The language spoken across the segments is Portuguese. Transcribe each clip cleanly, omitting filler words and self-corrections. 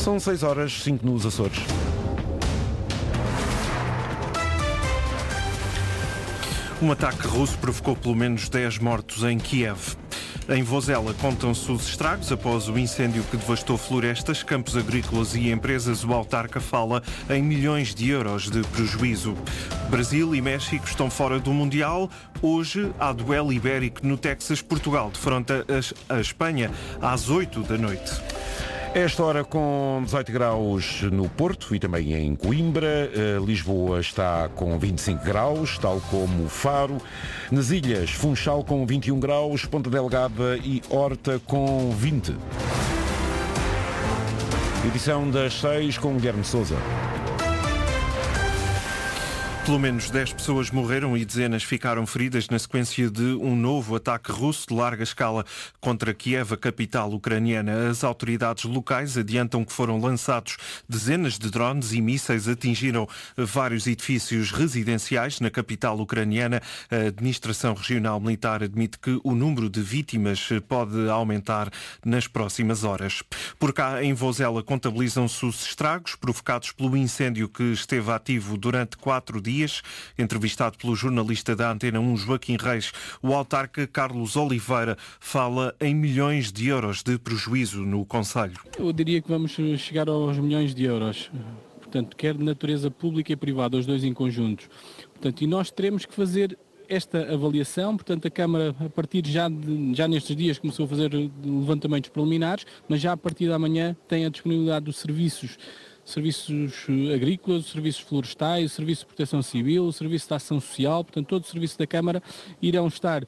São 6h05 nos Açores. Um ataque russo provocou pelo menos 10 mortos em Kiev. Em Vozela contam-se os estragos após o incêndio que devastou florestas, campos agrícolas e empresas. O autarca fala em milhões de euros de prejuízo. Brasil e México estão fora do Mundial. Hoje há duelo ibérico no Texas. Portugal defronta a Espanha às 20h. Esta hora com 18 graus no Porto e também em Coimbra. Lisboa está com 25 graus, tal como Faro. Nas ilhas, Funchal com 21 graus, Ponta Delgada e Horta com 20. Edição das 6 com Guilherme Sousa. Pelo menos 10 pessoas morreram e dezenas ficaram feridas na sequência de um novo ataque russo de larga escala contra Kiev, a capital ucraniana. As autoridades locais adiantam que foram lançados dezenas de drones e mísseis atingiram vários edifícios residenciais na capital ucraniana. A administração regional militar admite que o número de vítimas pode aumentar nas próximas horas. Por cá, em Vozela, contabilizam-se os estragos provocados pelo incêndio que esteve ativo durante 4 dias. Entrevistado pelo jornalista da Antena 1, Joaquim Reis, o autarca Carlos Oliveira fala em milhões de euros de prejuízo no concelho. Eu diria que vamos chegar aos milhões de euros. Portanto, quer de natureza pública e privada, os dois em conjunto. Portanto, e nós teremos que fazer esta avaliação. Portanto, a Câmara, a partir já nestes dias, começou a fazer levantamentos preliminares, mas já a partir da manhã tem a disponibilidade dos serviços agrícolas, os serviços florestais, o serviço de proteção civil, o serviço de ação social. Portanto, todo o serviço da Câmara irão estar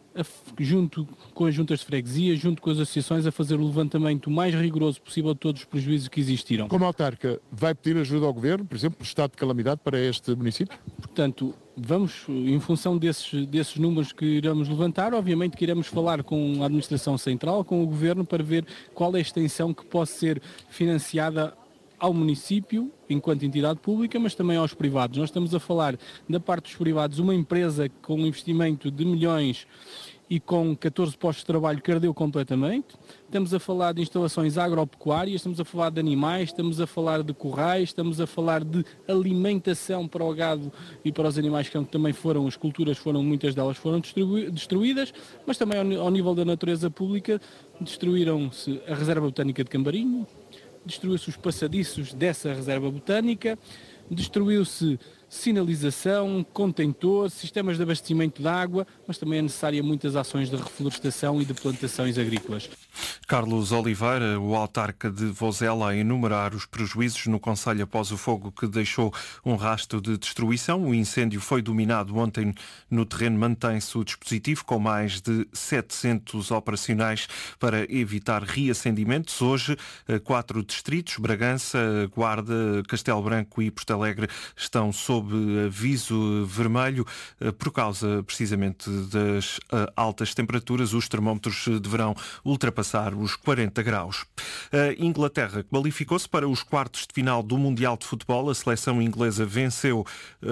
junto com as juntas de freguesia, junto com as associações, a fazer o levantamento mais rigoroso possível de todos os prejuízos que existiram. Como autarca, vai pedir ajuda ao Governo, por exemplo, no estado de calamidade para este município? Portanto, vamos, em função desses números que iremos levantar, obviamente que iremos falar com a Administração Central, com o Governo, para ver qual é a extensão que pode ser financiada ao município, enquanto entidade pública, mas também aos privados. Nós estamos a falar, da parte dos privados, uma empresa com um investimento de milhões e com 14 postos de trabalho que ardeu completamente. Estamos a falar de instalações agropecuárias, estamos a falar de animais, estamos a falar de currais, estamos a falar de alimentação para o gado e para os animais, que também foram, as culturas muitas delas foram destruídas, mas também ao nível da natureza pública, destruíram-se a Reserva Botânica de Cambarinho, destruiu-se os passadiços dessa reserva botânica, destruiu-se sinalização, contentor, sistemas de abastecimento de água, mas também é necessária muitas ações de reflorestação e de plantações agrícolas. Carlos Oliveira, o autarca de Vozela, a enumerar os prejuízos no concelho após o fogo que deixou um rastro de destruição. O incêndio foi dominado ontem no terreno. Mantém-se o dispositivo com mais de 700 operacionais para evitar reacendimentos. Hoje, 4 distritos, Bragança, Guarda, Castelo Branco e Porto Alegre, estão sob aviso vermelho por causa precisamente das altas temperaturas. Os termómetros deverão ultrapassar os 40 graus. A Inglaterra qualificou-se para os quartos de final do Mundial de Futebol. A seleção inglesa venceu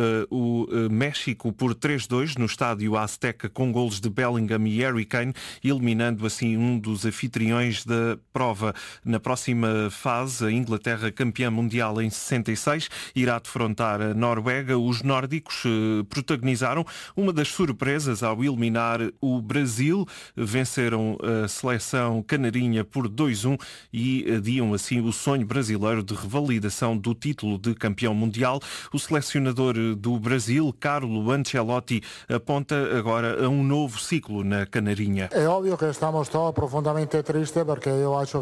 o México por 3-2 no estádio Azteca com golos de Bellingham e Harry Kane, eliminando assim um dos anfitriões da prova. Na próxima fase, a Inglaterra, campeã mundial em 66, irá defrontar a Noruega. Os nórdicos protagonizaram uma das surpresas ao eliminar o Brasil. Venceram a seleção canarinha por 2-1 e adiam assim o sonho brasileiro de revalidação do título de campeão mundial. O selecionador do Brasil, Carlo Ancelotti, aponta agora a um novo ciclo na Canarinha. É óbvio que estamos todos profundamente tristes, porque eu acho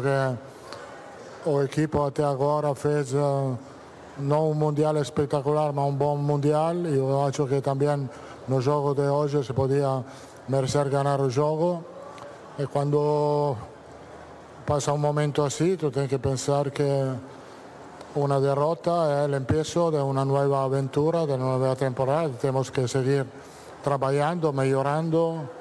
que o equipo até agora fez não um mundial espetacular, mas um bom mundial. Eu acho que também no jogo de hoje se podia merecer ganhar o jogo. E quando passa um momento assim, tu tens que pensar que uma derrota é o início de uma nova aventura, de uma nova temporada. Temos que seguir trabalhando, melhorando